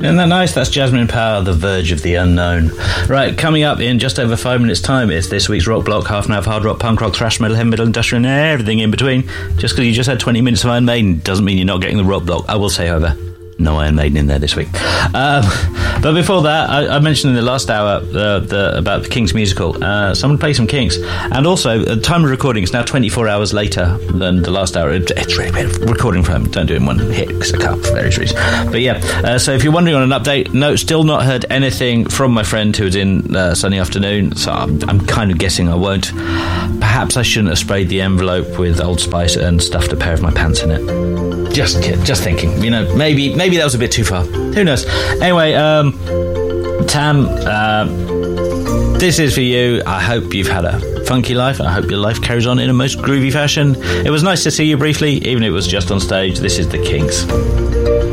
Isn't that nice? That's Jasmine Power, The Verge of the Unknown. Right, coming up in just over 5 minutes' time, it's this week's Rock Block, half an hour of hard rock, punk rock, thrash metal, heavy metal, industrial, and everything in between. Just because you just had 20 minutes of Iron Maiden doesn't mean you're not getting the Rock Block. I will say, however, no Iron Maiden in there this week. But before that, I mentioned in the last hour about the Kinks musical. Someone play some Kinks. And also, the time of recording is now 24 hours later than the last hour. It's really been recording from. Don't do it in one hit because I can't for various reasons. But yeah, so if you're wondering on an update, no, still not heard anything from my friend who was in Sunday afternoon. So I'm kind of guessing I won't. Perhaps I shouldn't have sprayed the envelope with Old Spice and stuffed a pair of my pants in it. Just thinking, maybe that was a bit too far. Who knows? Anyway, Tam, this is for you. I hope you've had a funky life. I hope your life carries on in a most groovy fashion. It was nice to see you briefly, even if it was just on stage. This is the Kinks.